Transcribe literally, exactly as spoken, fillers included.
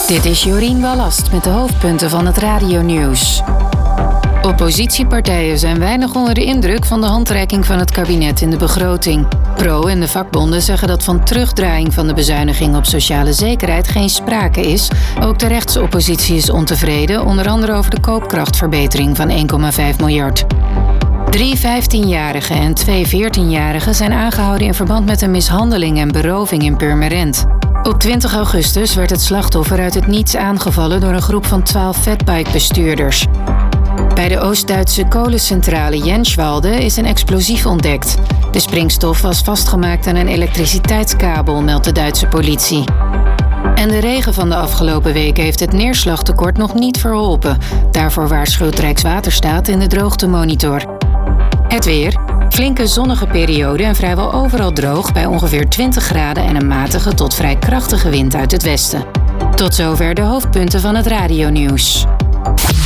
Dit is Jorien Wallast met de hoofdpunten van het radionieuws. Oppositiepartijen zijn weinig onder de indruk van de handreiking van het kabinet in de begroting. Pro en de vakbonden zeggen dat van terugdraaiing van de bezuiniging op sociale zekerheid geen sprake is. Ook de rechtse oppositie is ontevreden, onder andere over de koopkrachtverbetering van één komma vijf miljard. Drie vijftienjarigen en twee veertienjarigen zijn aangehouden in verband met een mishandeling en beroving in Purmerend. Op twintig augustus werd het slachtoffer uit het niets aangevallen door een groep van twaalf fatbike-bestuurders. Bij de Oost-Duitse kolencentrale Jenswalde is een explosief ontdekt. De springstof was vastgemaakt aan een elektriciteitskabel, meldt de Duitse politie. En de regen van de afgelopen weken heeft het neerslagtekort nog niet verholpen. Daarvoor waarschuwt Rijkswaterstaat in de droogtemonitor. Het weer. Flinke zonnige periode en vrijwel overal droog bij ongeveer twintig graden en een matige tot vrij krachtige wind uit het westen. Tot zover de hoofdpunten van het radionieuws.